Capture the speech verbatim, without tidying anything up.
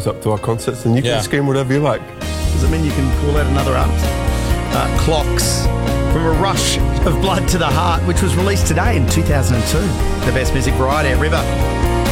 turns up to our concerts, and you Yeah. can scream whatever you like. Does it mean you can call out another artist? Uh, Clocks, From a Rush of Blood to the Heart, which was released today in two thousand two. The best music variety at River.